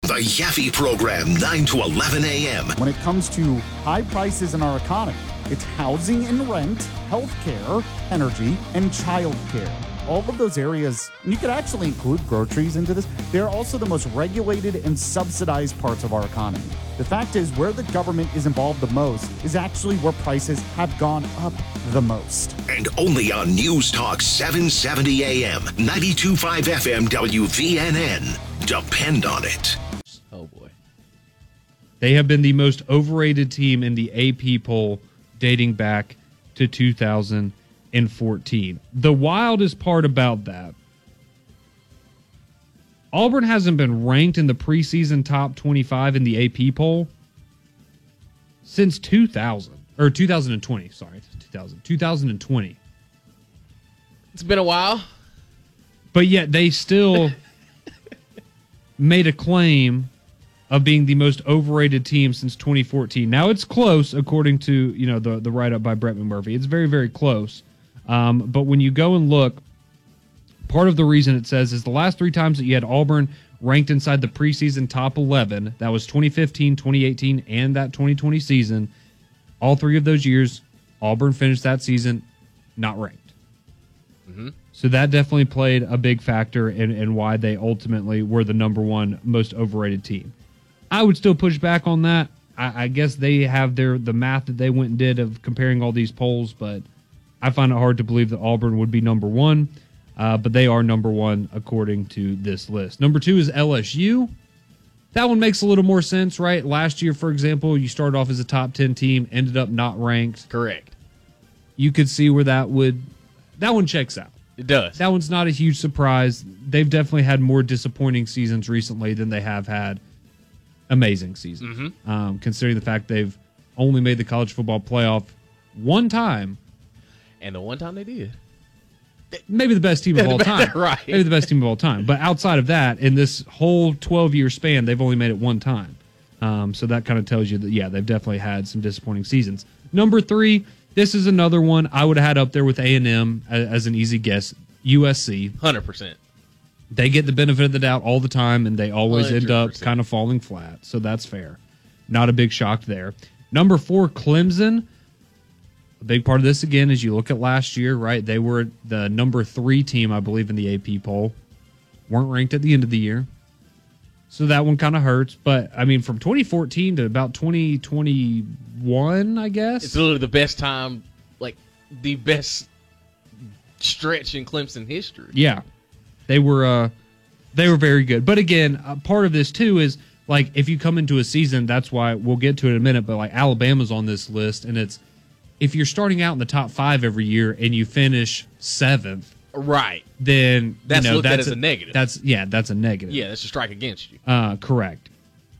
The Yaffe Program, 9 to 11 a.m. When it comes to high prices in our economy, it's housing and rent, healthcare, energy, and childcare. All of those areas, and you could actually include groceries into this, they're also the most regulated and subsidized parts of our economy. The fact is, where the government is involved the most is actually where prices have gone up the most. And only on News Talk 770 a.m., 92.5 FM WVNN. Depend on it. Oh, boy. They have been the most overrated team in the AP poll dating back to 2014. The wildest part about that, Auburn hasn't been ranked in the preseason top 25 in the AP poll since 2020. Sorry, 2020. It's been a while. But yet they still made a claim of being the most overrated team since 2014. Now it's close, according to the write-up by Brett McMurphy. It's very, very close. But when you go and look, part of the reason it says is the last three times that you had Auburn ranked inside the preseason top 11, that was 2015, 2018, and that 2020 season. All three of those years, Auburn finished that season not ranked. Mm-hmm. So that definitely played a big factor in why they ultimately were the number one most overrated team. I would still push back on that. I guess they have the math that they went and did of comparing all these polls, but I find it hard to believe that Auburn would be number one. But they are number one according to this list. Number two is LSU. That one makes a little more sense, right? Last year, for example, you started off as a top 10 team, ended up not ranked. Correct. You could see where that one checks out. It does. That one's not a huge surprise. They've definitely had more disappointing seasons recently than they have had amazing seasons. Mm-hmm. Considering the fact they've only made the college football playoff one time. And the one time they did. Maybe the best team of all time. Right. Maybe the best team of all time. But outside of that, in this whole 12-year span, they've only made it one time. So that kind of tells you that, yeah, they've definitely had some disappointing seasons. Number three, this is another one I would have had up there with A&M as an easy guess. USC. 100%. They get the benefit of the doubt all the time, and they always 100%. end up kind of falling flat. So that's fair. Not a big shock there. Number four, Clemson. A big part of this, again, is you look at last year, right? They were the number 3 team, I believe, in the AP poll. Weren't ranked at the end of the year. So that one kind of hurts. But, I mean, from 2014 to about 2021, I guess. It's literally the best time, like, the best stretch in Clemson history. Yeah. They were very good. But, again, part of this, too, is, like, if you come into a season, that's why we'll get to it in a minute, but, like, Alabama's on this list, and it's, if you're starting out in the top 5 every year and you finish 7th, right, then that's looked at as a negative. That's a negative. Yeah, that's a strike against you. Correct.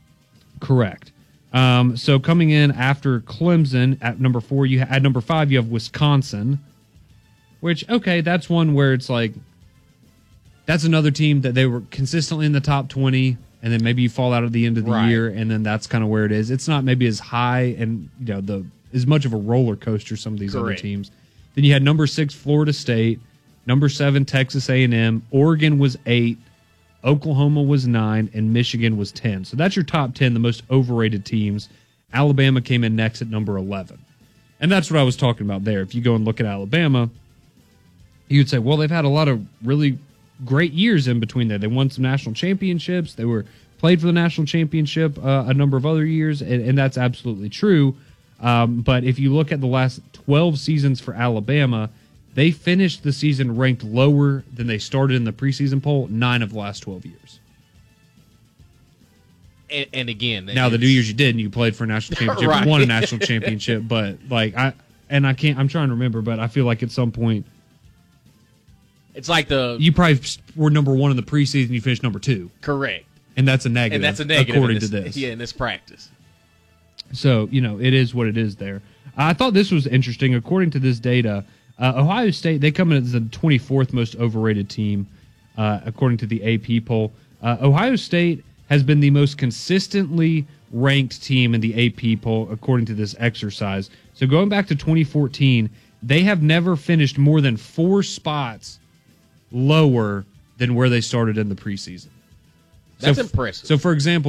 So coming in after Clemson at number 4, at number 5 you have Wisconsin, which that's one where it's like that's another team that they were consistently in the top 20. And then maybe you fall out at the end of the year, and then that's kind of where it is. It's not maybe as high and as much of a roller coaster some of these other teams. Then you had number 6 Florida State, number 7 Texas A&M, Oregon was 8, Oklahoma was 9, and Michigan was 10. So that's your top 10, the most overrated teams. Alabama came in next at number 11. And that's what I was talking about there. If you go and look at Alabama, you'd say, well, they've had a lot of really great years in between there. They won some national championships. They played for the national championship a number of other years, and that's absolutely true. But if you look at the last 12 seasons for Alabama, they finished the season ranked lower than they started in the preseason poll 9 of the last 12 years. And again, now the 2 years you did, and you played for a national championship, right. Won a national championship, but I'm trying to remember, but I feel like at some point, it's like you probably were number 1 in the preseason, you finished number 2. Correct. And that's a negative. According to this. Yeah, in this practice. So, it is what it is there. I thought this was interesting. According to this data, Ohio State, they come in as the 24th most overrated team, according to the AP poll. Ohio State has been the most consistently ranked team in the AP poll, according to this exercise. So going back to 2014, they have never finished more than 4 spots lower than where they started in the preseason. That's impressive. So, for example,